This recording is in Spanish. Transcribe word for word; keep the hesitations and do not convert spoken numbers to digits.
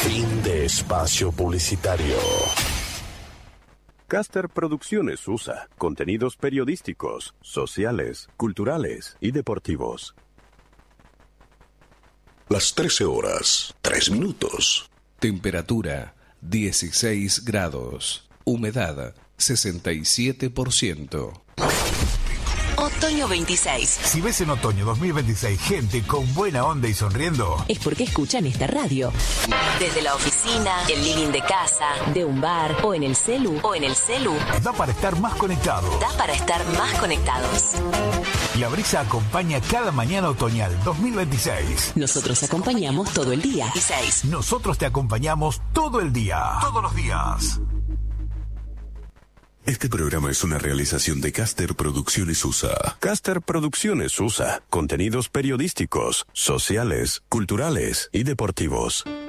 Fin de espacio publicitario. Caster Producciones U S A. Contenidos periodísticos, sociales, culturales y deportivos. Las trece horas, tres minutos. Temperatura dieciséis grados. Humedad sesenta y siete por ciento. Otoño veintiséis. Si ves en otoño dos mil veintiséis gente con buena onda y sonriendo, es porque escuchan esta radio. Desde la oficina, el living de casa, de un bar o en el celu o en el celu. Da para estar más conectados. Da para estar más conectados. La brisa acompaña cada mañana otoñal dos mil veintiséis. Nosotros acompañamos todo el día. Nosotros te acompañamos todo el día. Todos los días. Este programa es una realización de Caster Producciones U S A. Caster Producciones U S A. Contenidos periodísticos, sociales, culturales y deportivos.